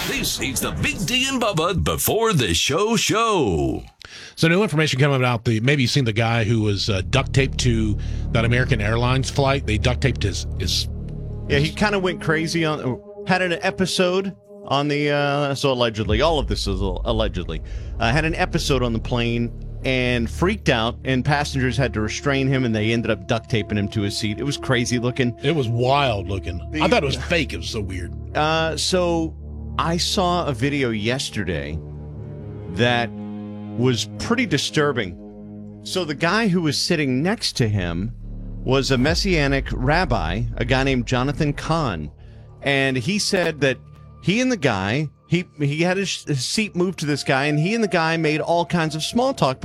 This is the Big D and Bubba before the show. So new information coming out. Maybe you've seen the guy who was duct taped to that American Airlines flight. They duct taped his. Yeah, he kind of went crazy had an episode on the, so allegedly, all of this is allegedly, had an episode on the plane and freaked out, and passengers had to restrain him, and they ended up duct taping him to his seat. It was crazy looking. It was wild looking. I thought it was fake. It was so weird. So I saw a video yesterday that was pretty disturbing. So the guy who was sitting next to him was a Messianic rabbi, a guy named Jonathan Kahn. And he said that he and the guy, he had his seat moved to this guy, and he and the guy made all kinds of small talk